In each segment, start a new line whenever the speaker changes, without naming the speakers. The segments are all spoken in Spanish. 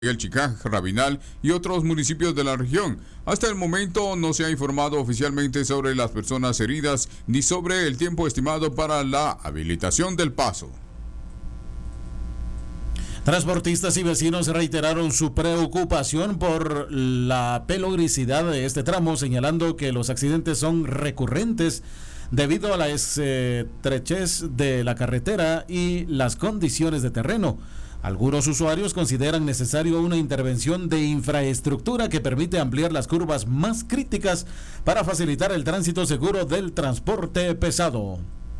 El Chicaj, Rabinal y otros municipios de la región. Hasta el momento no se ha informado oficialmente sobre las personas heridas ni sobre el tiempo estimado para la habilitación del paso.
Transportistas y vecinos reiteraron su preocupación por la peligrosidad de este tramo, señalando que los accidentes son recurrentes debido a la estrechez de la carretera y las condiciones de terreno. Algunos usuarios consideran necesario una intervención de infraestructura que permite ampliar las curvas más críticas para facilitar el tránsito seguro del transporte pesado.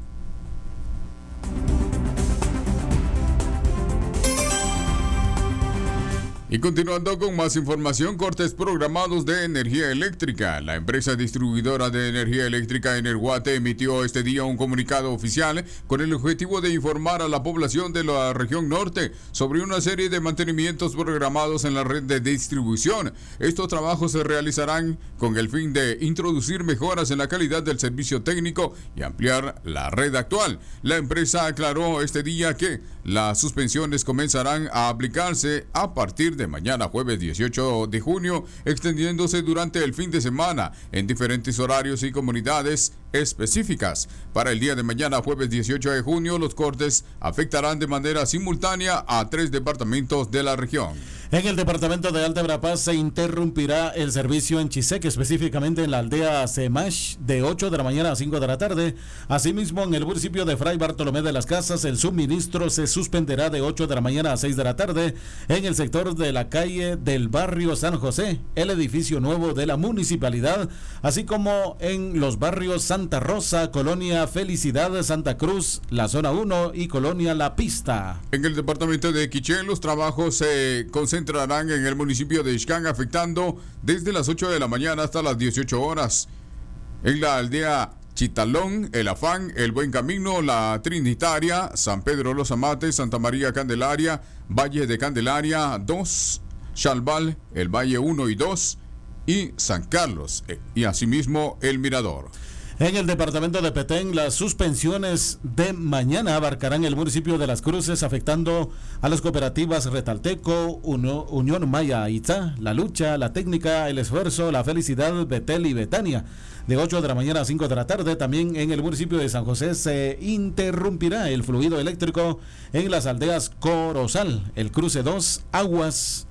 Y continuando con más información, cortes programados de energía eléctrica. La empresa distribuidora de energía eléctrica Energuate emitió este día un comunicado oficial con el objetivo de informar a la población de la región norte sobre una serie de mantenimientos programados en la red de distribución. Estos trabajos se realizarán con el fin de introducir mejoras en la calidad del servicio técnico y ampliar la red actual. La empresa aclaró este día que las suspensiones comenzarán a aplicarse a partir de mañana jueves 18 de junio, extendiéndose durante el fin de semana en diferentes horarios y comunidades específicas. Para el día de mañana jueves 18 de junio, los cortes afectarán de manera simultánea a 3 departamentos de la región.
En el departamento de Alta Verapaz se interrumpirá el servicio en Chisec, específicamente en la aldea Semash, de 8 de la mañana a 5 de la tarde. Asimismo, en el municipio de Fray Bartolomé de las Casas, el suministro se suspenderá de 8 de la mañana a 6 de la tarde en el sector de la calle del barrio San José, el edificio nuevo de la municipalidad, así como en los barrios Santa Rosa, Colonia Felicidad, Santa Cruz, la Zona 1 y Colonia La Pista.
En el departamento de Quiché, los trabajos se concentrarán en el municipio de Ixcán, afectando desde las 8 de la mañana hasta las 18 horas. En la aldea Chitalón, El Afán, El Buen Camino, La Trinitaria, San Pedro Los Amates, Santa María Candelaria, Valle de Candelaria 2, Chalval, El Valle 1 y 2 y San Carlos, y asimismo El Mirador.
En el departamento de Petén, las suspensiones de mañana abarcarán el municipio de Las Cruces, afectando a las cooperativas Retalteco, Unión Maya Itzá, La Lucha, La Técnica, El Esfuerzo, La Felicidad, Betel y Betania. De 8 de la mañana a 5 de la tarde, también en el municipio de San José se interrumpirá el fluido eléctrico en las aldeas Corozal, el Cruce 2, Aguas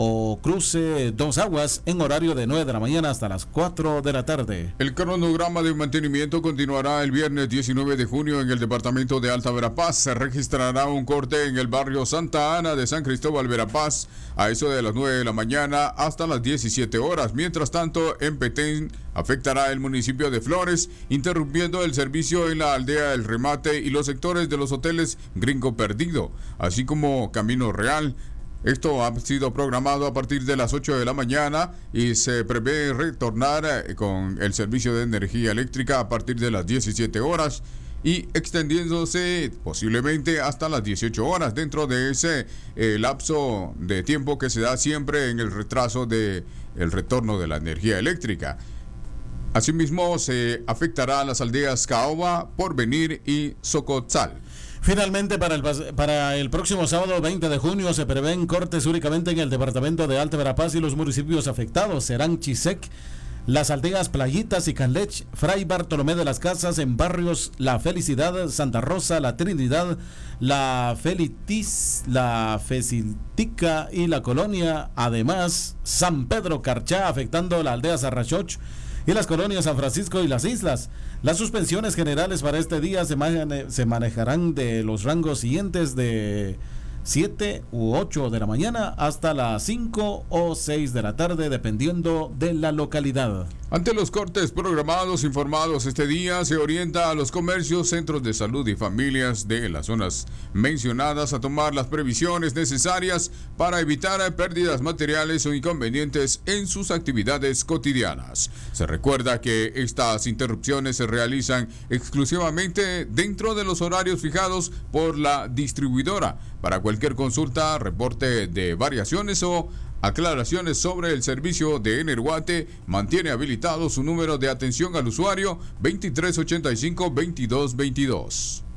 o Cruce 2 Aguas en horario de 9 de la mañana hasta las 4 de la tarde.
El cronograma de mantenimiento continuará el viernes 19 de junio en el departamento de Alta Verapaz. Se registrará un corte en el barrio Santa Ana de San Cristóbal Verapaz a eso de las 9 de la mañana hasta las 17 horas. Mientras tanto, en Petén afectará el municipio de Flores, interrumpiendo el servicio en la aldea El Remate y los sectores de los hoteles Gringo Perdido, así como Camino Real. Esto ha sido programado a partir de las 8 de la mañana y se prevé retornar con el servicio de energía eléctrica a partir de las 17 horas y extendiéndose posiblemente hasta las 18 horas dentro de ese lapso de tiempo que se da siempre en el retraso del retorno de la energía eléctrica. Asimismo, se afectará a las aldeas Caoba, Porvenir y Socotzal.
Finalmente, para el próximo sábado 20 de junio se prevén cortes únicamente en el departamento de Alta Verapaz y los municipios afectados serán Chisec, las aldeas Playitas y Canlech, Fray Bartolomé de las Casas en barrios La Felicidad, Santa Rosa, La Trinidad, La Felitis, La Feciltica y La Colonia. Además, San Pedro Carchá, afectando la aldea Sarrachoch y las colonias San Francisco y las Islas. Las suspensiones generales para este día se manejarán de los rangos siguientes de 7 u 8 de la mañana hasta las 5 o 6 de la tarde, dependiendo de la localidad.
Ante los cortes programados informados este día, se orienta a los comercios, centros de salud y familias de las zonas mencionadas a tomar las previsiones necesarias para evitar pérdidas materiales o inconvenientes en sus actividades cotidianas. Se recuerda que estas interrupciones se realizan exclusivamente dentro de los horarios fijados por la distribuidora. Para cualquier consulta, reporte de variaciones o aclaraciones sobre el servicio de Energuate, mantiene habilitado su número de atención al usuario 2385-2222.